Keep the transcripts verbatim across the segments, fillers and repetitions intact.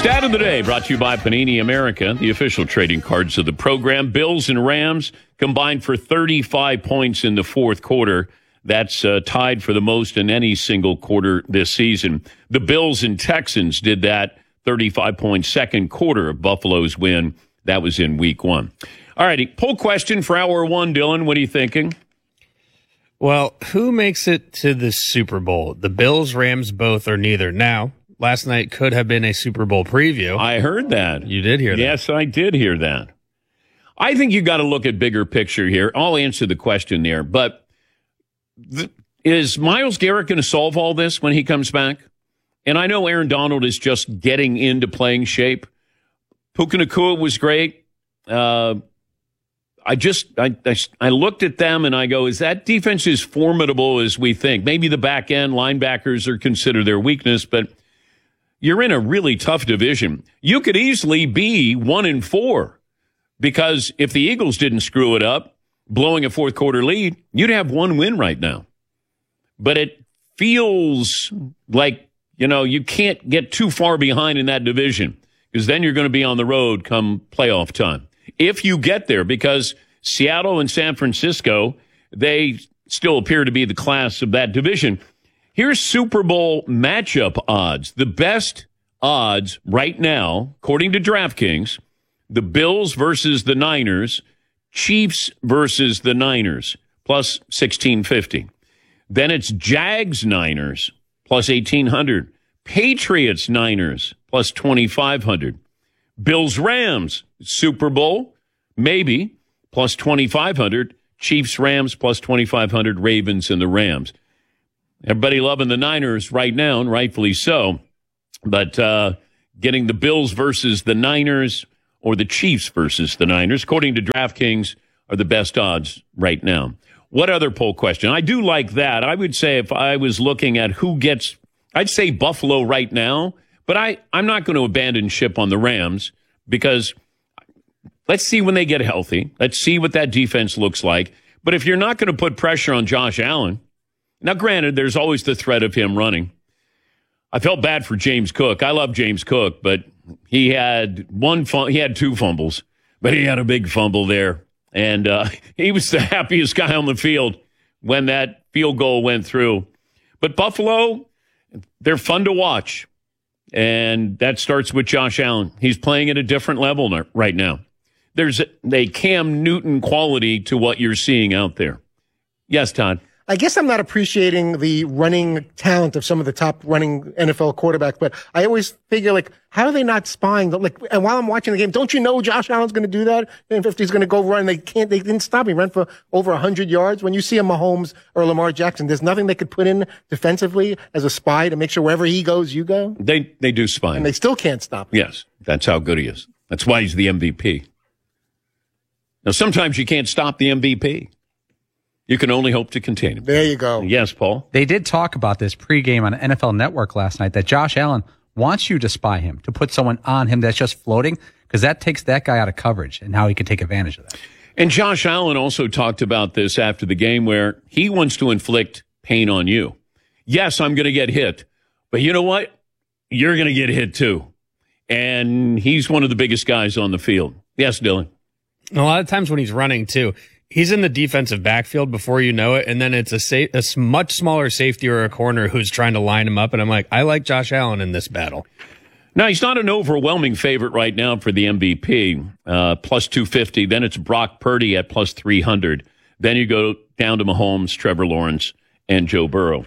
Stat of the day brought to you by Panini America, the official trading cards of the program. Bills and Rams combined for thirty-five points in the fourth quarter. That's uh, tied for the most in any single quarter this season. The Bills and Texans did that thirty-five point second quarter of Buffalo's win. That was in week one. All righty, poll question for hour one, Dylan. What are you thinking? Well, who makes it to the Super Bowl? The Bills, Rams, both, or neither? Now, last night could have been a Super Bowl preview. I heard that. You did hear that. Yes, I did hear that. I think you got to look at bigger picture here. I'll answer the question there, but th- is Myles Garrett going to solve all this when he comes back? And I know Aaron Donald is just getting into playing shape. Puka Nacua was great. Uh, I just I, I I looked at them and I go, is that defense as formidable as we think? Maybe the back end linebackers are considered their weakness, but you're in a really tough division. You could easily be one and four because if the Eagles didn't screw it up, blowing a fourth quarter lead, you'd have one win right now. But it feels like, you know, you can't get too far behind in that division because then you're going to be on the road come playoff time. If you get there, because Seattle and San Francisco, they still appear to be the class of that division. Here's Super Bowl matchup odds. The best odds right now, according to DraftKings, the Bills versus the Niners, Chiefs versus the Niners, plus sixteen fifty. Then it's Jags Niners, plus eighteen hundred. Patriots Niners, plus twenty-five hundred. Bills Rams, Super Bowl, maybe, plus twenty-five hundred. Chiefs Rams, plus twenty-five hundred. Ravens and the Rams. Everybody loving the Niners right now, and rightfully so. But uh, getting the Bills versus the Niners or the Chiefs versus the Niners, according to DraftKings, are the best odds right now. What other poll question? I do like that. I would say if I was looking at who gets, I'd say Buffalo right now. But I, I'm not going to abandon ship on the Rams because let's see when they get healthy. Let's see what that defense looks like. But if you're not going to put pressure on Josh Allen, now granted, there's always the threat of him running. I felt bad for James Cook. I love James Cook, but he had one fum- he had two fumbles, but he had a big fumble there. And uh, he was the happiest guy on the field when that field goal went through. But Buffalo, they're fun to watch. And that starts with Josh Allen. He's playing at a different level right now. There's a, a Cam Newton quality to what you're seeing out there. Yes, Todd. I guess I'm not appreciating the running talent of some of the top running N F L quarterbacks, but I always figure, like, how are they not spying? Like, and while I'm watching the game, don't you know Josh Allen's going to do that? And if he's going to go run, they can't, they didn't stop him. He ran for over one hundred yards. When you see a Mahomes or Lamar Jackson, there's nothing they could put in defensively as a spy to make sure wherever he goes, you go. They, they do spy. And they still can't stop him. Yes, that's how good he is. That's why he's the M V P. Now, sometimes you can't stop the M V P. You can only hope to contain him. There you go. Yes, Paul? They did talk about this pregame on N F L Network last night, that Josh Allen wants you to spy him, to put someone on him that's just floating, because that takes that guy out of coverage and how he could take advantage of that. And Josh Allen also talked about this after the game where he wants to inflict pain on you. Yes, I'm going to get hit, but you know what? You're going to get hit too. And he's one of the biggest guys on the field. Yes, Dylan? A lot of times when he's running, too, he's in the defensive backfield before you know it, and then it's a, sa- a much smaller safety or a corner who's trying to line him up, and I'm like, I like Josh Allen in this battle. Now, he's not an overwhelming favorite right now for the M V P, uh, plus two fifty. Then it's Brock Purdy at plus three hundred. Then you go down to Mahomes, Trevor Lawrence, and Joe Burrow.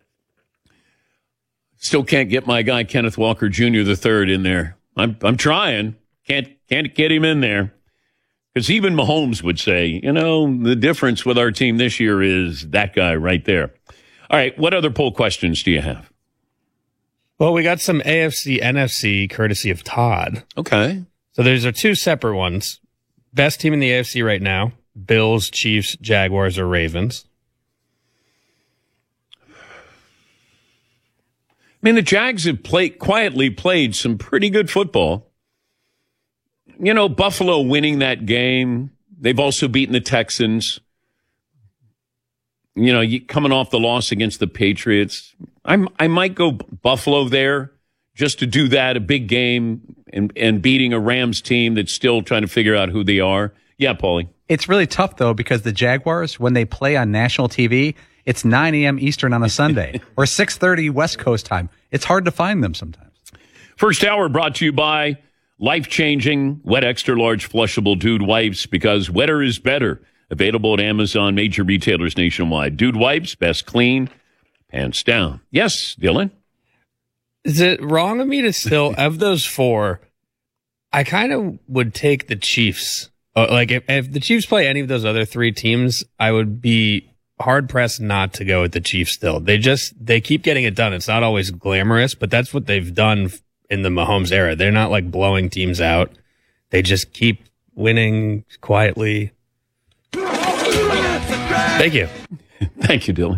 Still can't get my guy Kenneth Walker Junior the third in there. I'm I'm trying. Can't can't get him in there. Because even Mahomes would say, you know, the difference with our team this year is that guy right there. All right, what other poll questions do you have? Well, we got some A F C, N F C, courtesy of Todd. Okay. So those are two separate ones. Best team in the A F C right now, Bills, Chiefs, Jaguars, or Ravens? I mean, the Jags have played, quietly played some pretty good football. You know, Buffalo winning that game. They've also beaten the Texans. You know, coming off the loss against the Patriots. I'm, I might go Buffalo there just to do that, a big game. and, and beating a Rams team that's still trying to figure out who they are. Yeah, Paulie. It's really tough, though, because the Jaguars, when they play on national T V, it's nine a.m. Eastern on a Sunday or six thirty West Coast time. It's hard to find them sometimes. First hour brought to you by life-changing Wet Extra Large Flushable Dude Wipes, because wetter is better. Available at Amazon, major retailers nationwide. Dude Wipes, best clean, pants down. Yes, Dylan? Is it wrong of me to still, of those four, I kind of would take the Chiefs. Uh, like, if, if the Chiefs play any of those other three teams, I would be hard-pressed not to go with the Chiefs still. They just, they keep getting it done. It's not always glamorous, but that's what they've done in the Mahomes era. They're not, like, blowing teams out. They just keep winning quietly. Thank you. Thank you, Dylan.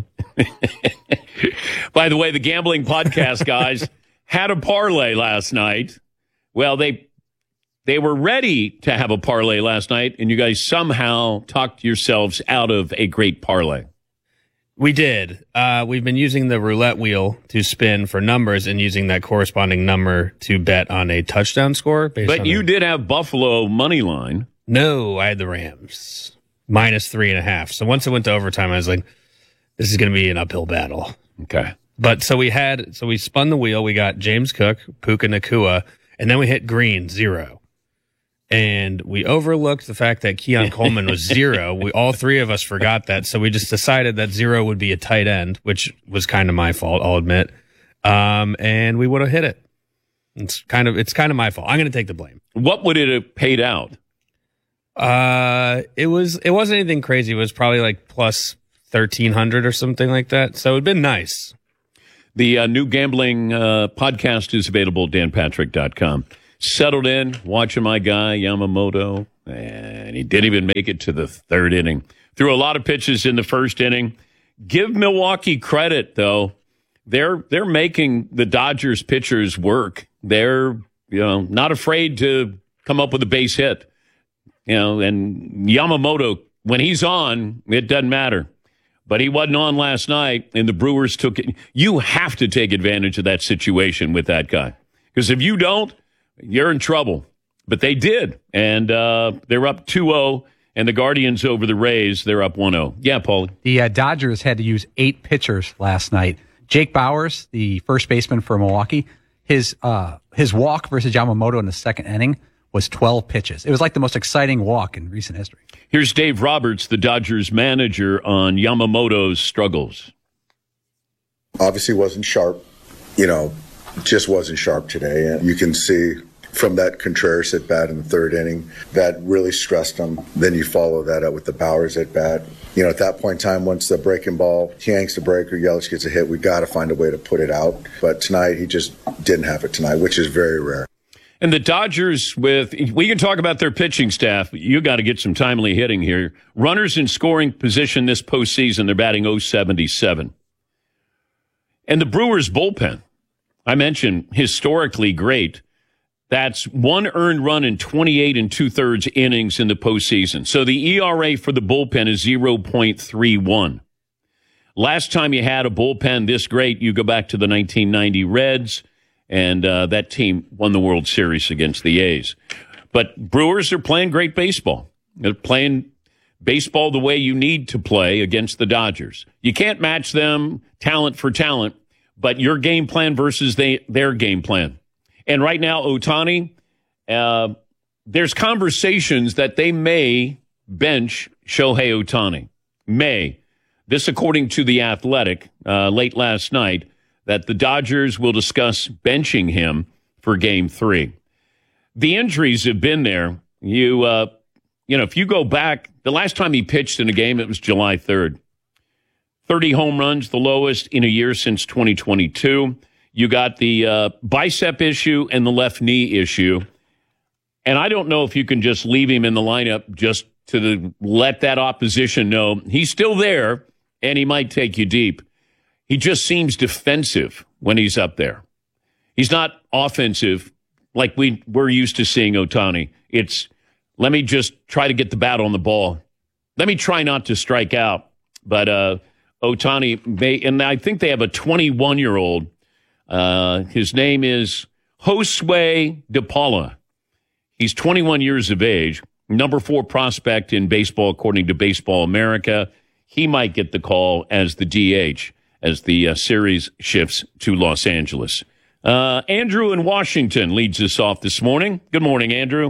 By the way, the Gambling Podcast guys had a parlay last night. Well, they they were ready to have a parlay last night, and you guys somehow talked yourselves out of a great parlay. We did. Uh, we've been using the roulette wheel to spin for numbers and using that corresponding number to bet on a touchdown score. Based But on you the- did have Buffalo money line. No, I had the Rams. Minus three and a half. So once it went to overtime, I was like, this is going to be an uphill battle. Okay. But so we had, so we spun the wheel. We got James Cook, Puka Nacua, and then we hit green, zero. And we overlooked the fact that Keon Coleman was zero. We, all three of us forgot that. So we just decided that zero would be a tight end, which was kind of my fault, I'll admit. Um, and we would have hit it. It's kind of, it's kind of my fault. I'm going to take the blame. What would it have paid out? Uh, it was, it wasn't anything crazy. It was probably like plus thirteen hundred or something like that. So it'd been nice. The uh, new gambling uh, podcast is available at dan patrick dot com. Settled in, watching my guy, Yamamoto, and he didn't even make it to the third inning. Threw a lot of pitches in the first inning. Give Milwaukee credit, though. They're, they're making the Dodgers pitchers work. They're, you know, not afraid to come up with a base hit. You know, and Yamamoto, when he's on, it doesn't matter. But he wasn't on last night, and the Brewers took it. You have to take advantage of that situation with that guy. Because if you don't, you're in trouble. But they did. And uh, they're up two oh, and the Guardians over the Rays, they're up one oh. Yeah, Paulie. The uh, Dodgers had to use eight pitchers last night. Jake Bauers, the first baseman for Milwaukee, his uh, his walk versus Yamamoto in the second inning was twelve pitches. It was like the most exciting walk in recent history. Here's Dave Roberts, the Dodgers manager, on Yamamoto's struggles. Obviously wasn't sharp, you know, just wasn't sharp today. And you can see from that Contreras at bat in the third inning, that really stressed him. Then you follow that up with the Bauers at bat. You know, at that point in time, once the breaking ball, he yanks the breaker, Yelich gets a hit, we got to find a way to put it out. But tonight, he just didn't have it tonight, which is very rare. And the Dodgers, with we can talk about their pitching staff. You got to get some timely hitting here. Runners in scoring position this postseason, they're batting oh seventy-seven. And the Brewers bullpen, I mentioned, historically great. That's one earned run in twenty-eight and two-thirds innings in the postseason. So the E R A for the bullpen is oh point three one. Last time you had a bullpen this great, you go back to the nineteen ninety Reds. And uh, that team won the World Series against the A's. But Brewers are playing great baseball. They're playing baseball the way you need to play against the Dodgers. You can't match them talent for talent, but your game plan versus they, their game plan. And right now, Ohtani, uh, there's conversations that they may bench Shohei Ohtani. May. This according to The Athletic uh, late last night, that the Dodgers will discuss benching him for game three. The injuries have been there. You, uh, you know, if you go back, the last time he pitched in a game, it was July third. thirty home runs, the lowest in a year since twenty twenty-two. You got the uh, bicep issue and the left knee issue. And I don't know if you can just leave him in the lineup just to the, let that opposition know he's still there and he might take you deep. He just seems defensive when he's up there. He's not offensive like we, we're used to seeing Ohtani. It's, let me just try to get the bat on the ball. Let me try not to strike out. But uh, Ohtani, may, and I think they have a twenty-one-year-old. Uh, his name is Josue De Paula. He's twenty-one years of age, number four prospect in baseball, according to Baseball America. He might get the call as the D H as the uh, series shifts to Los Angeles. Uh, Andrew in Washington leads us off this morning. Good morning, Andrew.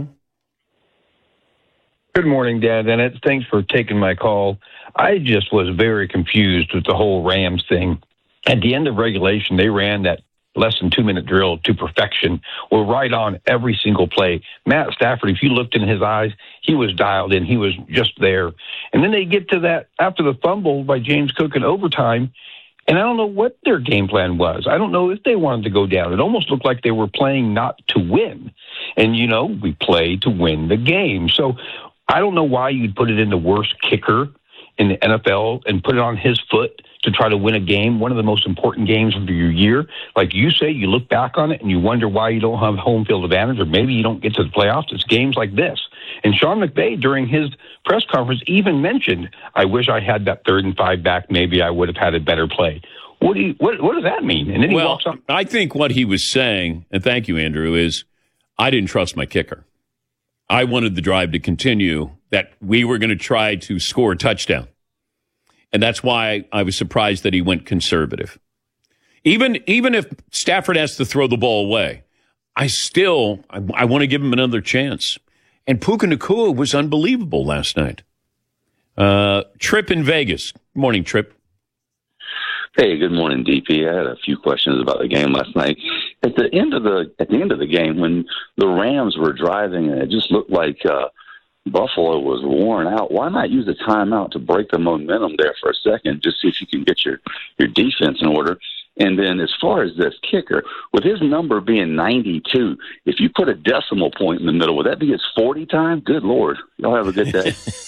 Good morning, Dan Dennett. Thanks for taking my call. I just was very confused with the whole Rams thing. At the end of regulation, they ran that less than two-minute drill to perfection. We're right on every single play. Matt Stafford, if you looked in his eyes, he was dialed in. He was just there. And then they get to that after the fumble by James Cook in overtime, and I don't know what their game plan was. I don't know if they wanted to go down. It almost looked like they were playing not to win. And, you know, we play to win the game. So I don't know why you'd put it in the worst kicker in the N F L and put it on his foot to try to win a game, one of the most important games of your year. Like you say, you look back on it and you wonder why you don't have home field advantage, or maybe you don't get to the playoffs. It's games like this. And Sean McVay, during his press conference, even mentioned, I wish I had that third and five back. Maybe I would have had a better play. What do you, what, what does that mean? And then he well, walks up. I think what he was saying, and thank you, Andrew, is I didn't trust my kicker. I wanted the drive to continue, that we were going to try to score a touchdown. And that's why I was surprised that he went conservative. Even even if Stafford has to throw the ball away, I still, I, I want to give him another chance. And Puka Nacua was unbelievable last night. Uh, Trip in Vegas. Good morning, Trip. Hey, good morning, D P. I had a few questions about the game last night. At the end of the at the end of the game, when the Rams were driving, and it just looked like uh, Buffalo was worn out, why not use a timeout to break the momentum there for a second, just see if you can get your, your defense in order? And then as far as this kicker, with his number being ninety-two, if you put a decimal point in the middle, would that be his forty time? Good Lord. Y'all have a good day.